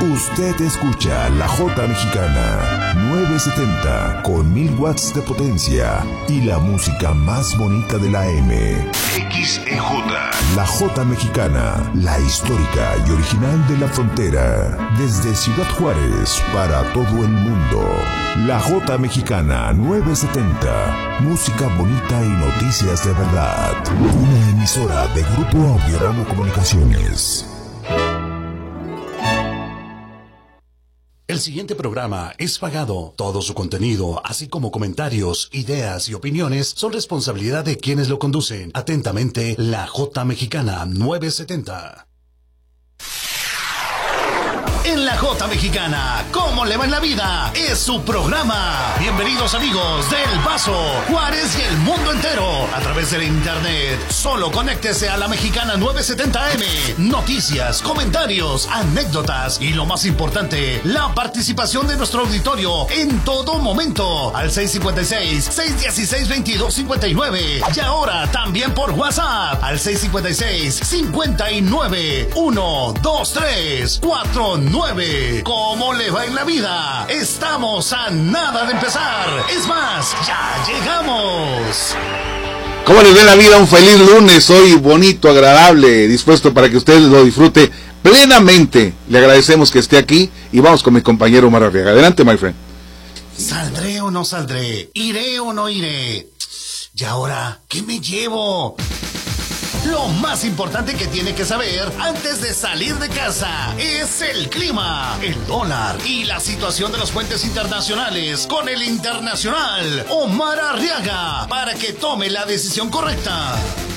Usted escucha La Jota Mexicana 970 con 1000 watts de potencia y la música más bonita de la M. XEJ. La Jota Mexicana, la histórica y original de la frontera. Desde Ciudad Juárez para todo el mundo. La Jota Mexicana 970. Música bonita y noticias de verdad. Una emisora de Grupo Audiorama Comunicaciones. El siguiente programa es pagado. Todo su contenido, así como comentarios, ideas y opiniones, son responsabilidad de quienes lo conducen. Atentamente, La Jota Mexicana 970. En La Jota Mexicana, ¿cómo le va en la vida? Es su programa. Bienvenidos amigos del Paso, Juárez y el mundo entero. A través del internet, solo conéctese a La Mexicana 970M. Noticias, comentarios, anécdotas y lo más importante, la participación de nuestro auditorio en todo momento. Al 656-616-2259. Y ahora también por WhatsApp. Al 656-59-123-49. ¿Cómo le va en la vida? Estamos a nada de empezar. Es más, ya llegamos. ¿Cómo les va en la vida? Un feliz lunes, hoy bonito, agradable, dispuesto para que usted lo disfrute plenamente. Le agradecemos que esté aquí y vamos con mi compañero Omar Arriaga. Adelante, my friend. ¿Saldré o no saldré? ¿Iré o no iré? ¿Y ahora qué me llevo? Lo más importante que tiene que saber antes de salir de casa es el clima, el dólar y la situación de los puentes internacionales con el internacional Omar Arriaga para que tome la decisión correcta.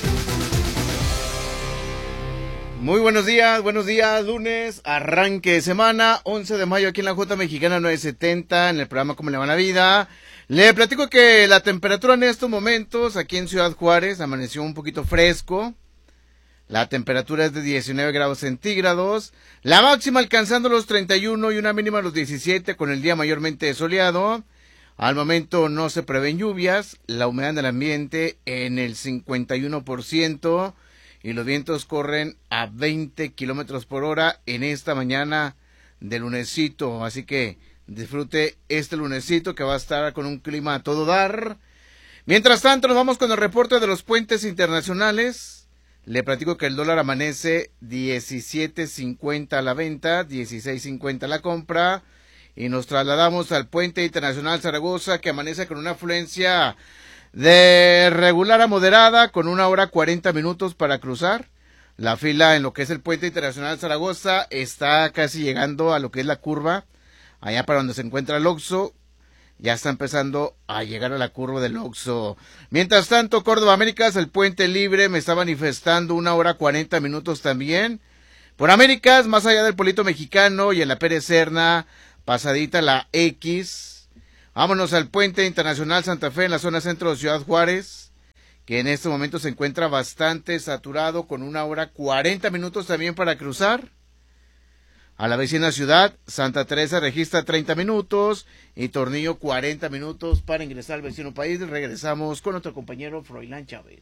Muy buenos días, lunes, arranque de semana, 11 de mayo aquí en la Jota Mexicana 970, en el programa ¿Cómo le va la vida? Le platico que la temperatura en estos momentos aquí en Ciudad Juárez amaneció un poquito fresco. La temperatura es de 19 grados centígrados. La máxima alcanzando los 31 y una mínima los 17 con el día mayormente soleado. Al momento no se prevén lluvias. La humedad del ambiente en el 51% y los vientos corren a 20 kilómetros por hora en esta mañana de lunesito. Así que disfrute este lunesito que va a estar con un clima a todo dar. Mientras tanto, nos vamos con el reporte de los puentes internacionales. Le platico que el dólar amanece 17.50 a la venta, 16.50 a la compra. Y nos trasladamos al puente internacional Zaragoza, que amanece con una afluencia de regular a moderada, con 1 hora 40 minutos para cruzar. La fila en lo que es el puente internacional Zaragoza está casi llegando a lo que es la curva. Allá para donde se encuentra el Oxxo, ya está empezando a llegar a la curva del Oxxo. Mientras tanto, Córdoba Américas, el puente libre me está manifestando 1 hora 40 minutos también. Por Américas, más allá del Pueblito Mexicano y en la Pérez Serna, pasadita la X. Vámonos al puente internacional Santa Fe en la zona centro de Ciudad Juárez, que en este momento se encuentra bastante saturado con 1 hora 40 minutos también para cruzar. A la vecina ciudad, Santa Teresa registra 30 minutos y Tornillo 40 minutos para ingresar al vecino país. Regresamos con nuestro compañero Froilán Chávez.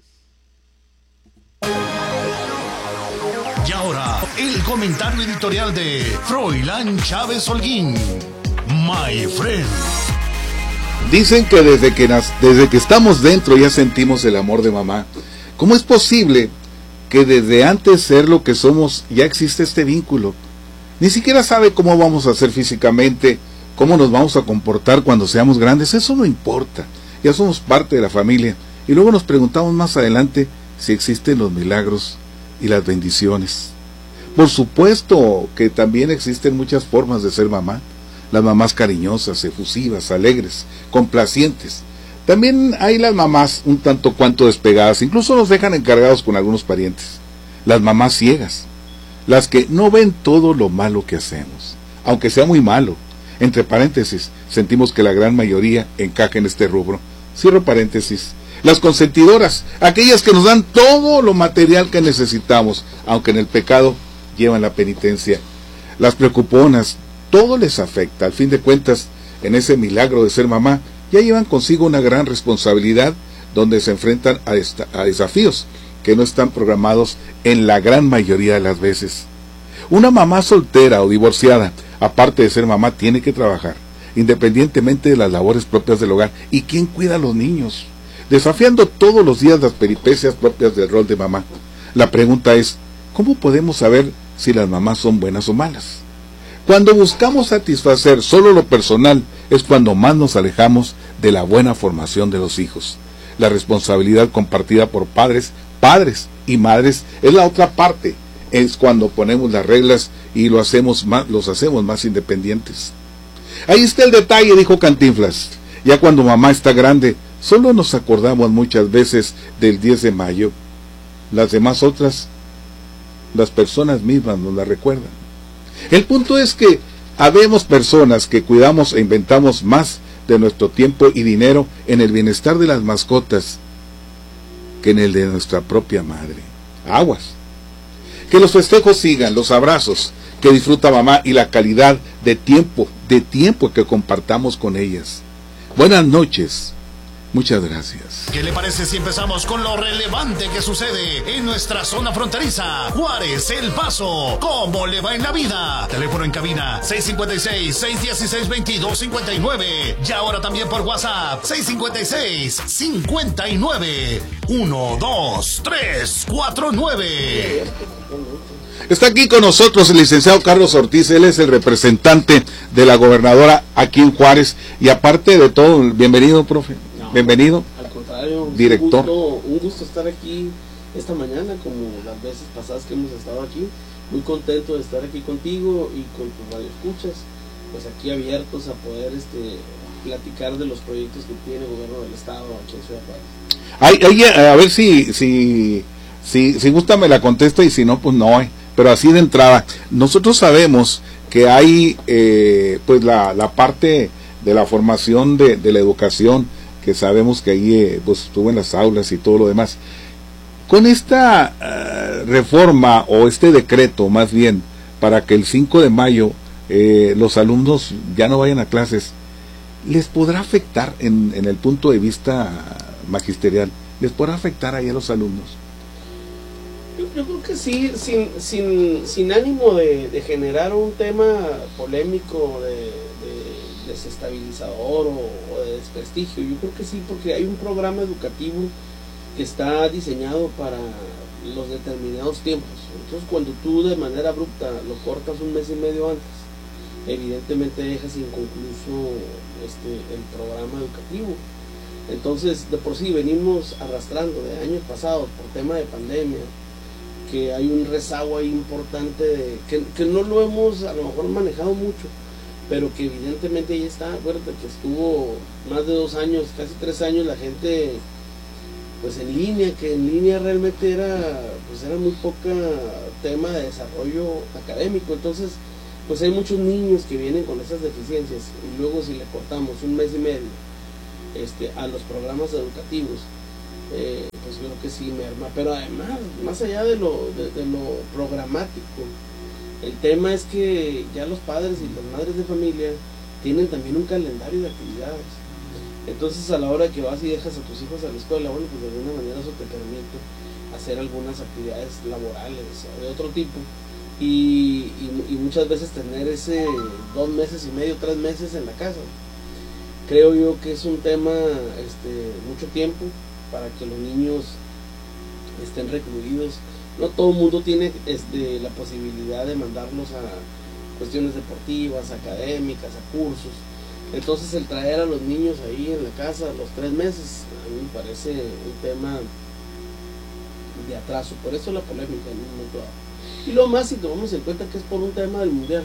Y ahora, el comentario editorial de Froilán Chávez Holguín. My friend. Dicen que desde que estamos dentro ya sentimos el amor de mamá. ¿Cómo es posible que desde antes ser lo que somos ya existe este vínculo? Ni siquiera sabe cómo vamos a ser físicamente, cómo nos vamos a comportar cuando seamos grandes. Eso no importa, ya somos parte de la familia. Y luego nos preguntamos más adelante si existen los milagros y las bendiciones. Por supuesto que también existen muchas formas de ser mamá. Las mamás cariñosas, efusivas, alegres, complacientes. También hay las mamás un tanto cuanto despegadas, incluso nos dejan encargados con algunos parientes. Las mamás ciegas, las que no ven todo lo malo que hacemos, aunque sea muy malo. Entre paréntesis, sentimos que la gran mayoría encaja en este rubro. Cierro paréntesis. Las consentidoras, aquellas que nos dan todo lo material que necesitamos, aunque en el pecado llevan la penitencia. Las preocuponas, todo les afecta. Al fin de cuentas, en ese milagro de ser mamá, ya llevan consigo una gran responsabilidad, donde se enfrentan a desafíos que no están programados en la gran mayoría de las veces. Una mamá soltera o divorciada aparte de ser mamá, tiene que trabajar, independientemente de las labores propias del hogar. ¿Y quién cuida a los niños? Desafiando todos los días las peripecias propias del rol de mamá. La pregunta es, ¿cómo podemos saber si las mamás son buenas o malas? Cuando buscamos satisfacer solo lo personal, es cuando más nos alejamos de la buena formación de los hijos. La responsabilidad compartida por padres y madres es la otra parte. Es cuando ponemos las reglas y los hacemos más independientes. Ahí está el detalle, dijo Cantinflas. Ya cuando mamá está grande, solo nos acordamos muchas veces del 10 de mayo. Las demás otras, las personas mismas nos la recuerdan. El punto es que habemos personas que cuidamos e inventamos más de nuestro tiempo y dinero en el bienestar de las mascotas que en el de nuestra propia madre. Aguas. Que los festejos sigan, los abrazos que disfruta mamá y la calidad de tiempo que compartamos con ellas. Buenas noches. Muchas gracias. ¿Qué le parece si empezamos con lo relevante que sucede en nuestra zona fronteriza? Juárez, El Paso. ¿Cómo le va en la vida? Teléfono en cabina 656-616-2259. Y ahora también por WhatsApp 656-59-12349. Está aquí con nosotros el licenciado Carlos Ortiz. Él es el representante de la gobernadora aquí en Juárez. Y aparte de todo, bienvenido, profe. Bienvenido. Al contrario, director. Un gusto estar aquí esta mañana, como las veces pasadas que hemos estado aquí. Muy contento de estar aquí contigo y con tus radioescuchas, pues aquí abiertos a poder platicar de los proyectos que tiene el gobierno del estado aquí en Ciudad Juárez. A ver si gusta me la contesto, y si no, pues no. Pero así de entrada, nosotros sabemos que hay pues la parte de la formación de la educación, que sabemos que ahí pues estuvo en las aulas y todo lo demás. Con esta reforma o este decreto, más bien, para que el 5 de mayo los alumnos ya no vayan a clases, ¿les podrá afectar en el punto de vista magisterial? ¿Les podrá afectar ahí a los alumnos? Yo creo que sí, sin ánimo de generar un tema polémico, de desestabilizador o de desprestigio. Yo creo que sí, porque hay un programa educativo que está diseñado para los determinados tiempos. Entonces, cuando tú de manera abrupta lo cortas un mes y medio antes, evidentemente dejas inconcluso el programa educativo. Entonces, de por sí venimos arrastrando de años pasados por tema de pandemia, que hay un rezago ahí importante que no lo hemos a lo mejor manejado mucho, pero que evidentemente ahí está. Acuérdate que estuvo más de 2 años, casi 3 años la gente pues en línea, que en línea realmente era muy poca tema de desarrollo académico. Entonces pues hay muchos niños que vienen con esas deficiencias, y luego si le cortamos un mes y medio a los programas educativos, pues yo creo que sí merma. Pero además, más allá de lo programático, el tema es que ya los padres y las madres de familia tienen también un calendario de actividades. Entonces, a la hora que vas y dejas a tus hijos a la escuela, bueno, pues de alguna manera eso te permite hacer algunas actividades laborales o de otro tipo, y muchas veces tener ese 2 meses y medio, 3 meses en la casa. Creo yo que es un tema mucho tiempo para que los niños estén recluidos. No todo el mundo tiene la posibilidad de mandarlos a cuestiones deportivas, académicas, a cursos. Entonces el traer a los niños ahí en la casa los 3 meses, a mí me parece un tema de atraso. Por eso la polémica en un momento dado. Y lo más, si tomamos en cuenta que es por un tema del mundial.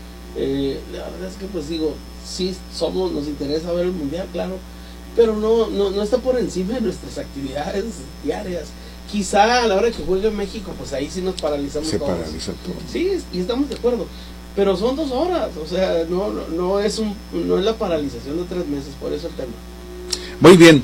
La verdad es que pues digo, sí nos interesa ver el mundial, claro, pero no está por encima de nuestras actividades diarias. Quizá a la hora que juegue México, pues ahí sí nos paralizamos. Se todos. paraliza todo. Sí, y estamos de acuerdo. Pero son 2 horas, o sea, no es la paralización de 3 meses, por eso el tema. Muy bien.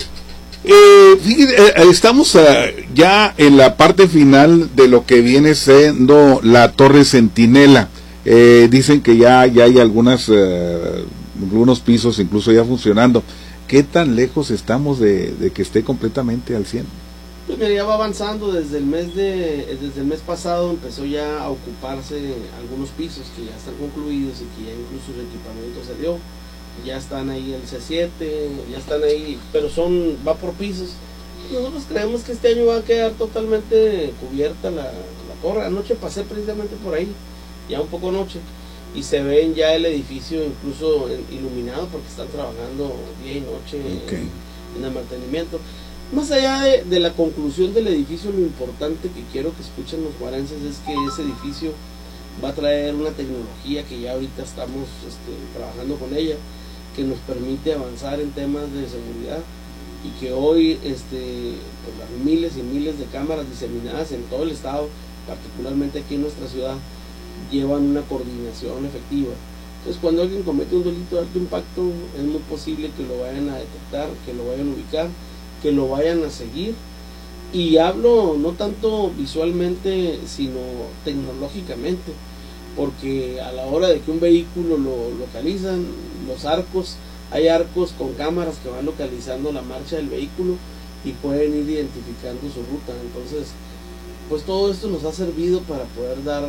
Estamos ya en la parte final de lo que viene siendo la Torre Centinela. Dicen que ya hay algunos pisos incluso ya funcionando. ¿Qué tan lejos estamos de que esté completamente al 100%? Pues mira, ya va avanzando desde el mes pasado empezó ya a ocuparse algunos pisos que ya están concluidos y que ya incluso el equipamiento se dio. Ya están ahí el C7, ya están ahí, pero va por pisos. Nosotros creemos que este año va a quedar totalmente cubierta la torre. Anoche pasé precisamente por ahí, ya un poco noche, y se ven ya el edificio incluso iluminado porque están trabajando día y noche en el mantenimiento. Más allá de la conclusión del edificio, lo importante que quiero que escuchen los guarenses es que ese edificio va a traer una tecnología que ya ahorita estamos trabajando con ella, que nos permite avanzar en temas de seguridad, y que hoy pues las miles y miles de cámaras diseminadas en todo el estado, particularmente aquí en nuestra ciudad, llevan una coordinación efectiva. Entonces, cuando alguien comete un delito de alto impacto, es muy posible que lo vayan a detectar, que lo vayan a ubicar, que lo vayan a seguir. Y hablo no tanto visualmente, sino tecnológicamente, porque a la hora de que un vehículo lo localizan, los arcos, hay arcos con cámaras que van localizando la marcha del vehículo y pueden ir identificando su ruta. Entonces, pues todo esto nos ha servido para poder dar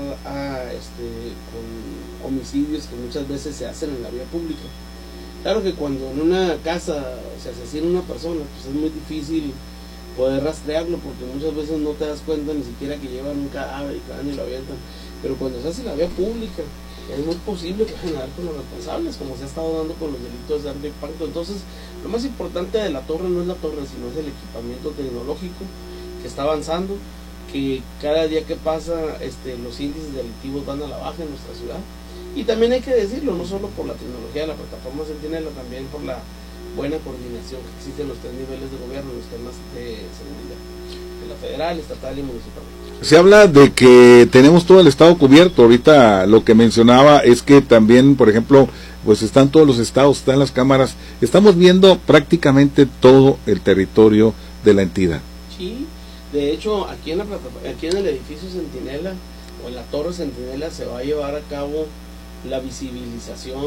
con homicidios que muchas veces se hacen en la vía pública. Claro que cuando en una casa se asesina una persona, pues es muy difícil poder rastrearlo, porque muchas veces no te das cuenta ni siquiera que llevan un cadáver y van y lo avientan. Pero cuando se hace en la vía pública, es muy posible que vayan a dar con los responsables, como se ha estado dando con los delitos de alto impacto. Entonces, lo más importante de la torre no es la torre, sino es el equipamiento tecnológico que está avanzando, que cada día que pasa los índices delictivos van a la baja en nuestra ciudad. Y también hay que decirlo, no solo por la tecnología de la plataforma Centinela, también por la buena coordinación que existe en los tres niveles de gobierno en los temas de seguridad, de la federal, estatal y municipal. Se habla de que tenemos todo el estado cubierto. Ahorita lo que mencionaba es que también, por ejemplo, pues están todos los estados, están las cámaras, estamos viendo prácticamente todo el territorio de la entidad. Sí, de hecho aquí en el edificio Centinela o en la torre Centinela se va a llevar a cabo la visibilización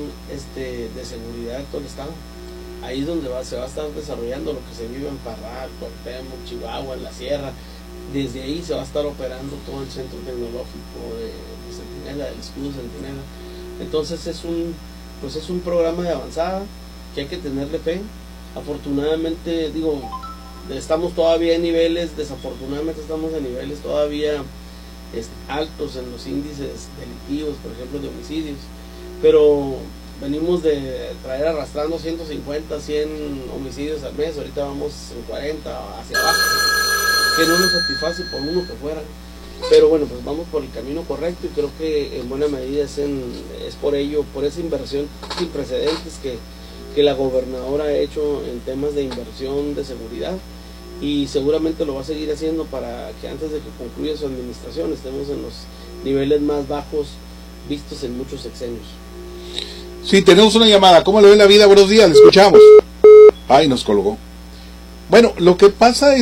de seguridad de todo el estado. Ahí es donde se va a estar desarrollando lo que se vive en Parral, Cuauhtémoc, Chihuahua, en la sierra. Desde ahí se va a estar operando todo el centro tecnológico de Centinela, del escudo Centinela. Entonces es un programa de avanzada que hay que tenerle fe. Afortunadamente, estamos todavía en niveles, desafortunadamente estamos en niveles todavía altos en los índices delictivos, por ejemplo de homicidios, pero venimos de traer arrastrando 150, 100 homicidios al mes, ahorita vamos en 40 hacia abajo, que no nos satisface por uno que fuera, pero bueno, pues vamos por el camino correcto y creo que en buena medida es por ello, por esa inversión sin precedentes que la gobernadora ha hecho en temas de inversión de seguridad, y seguramente lo va a seguir haciendo para que antes de que concluya su administración estemos en los niveles más bajos vistos en muchos sexenios. Sí, tenemos una llamada. ¿Cómo le ve la vida? Buenos días, le escuchamos. Ay, nos colgó. Bueno, lo que pasa es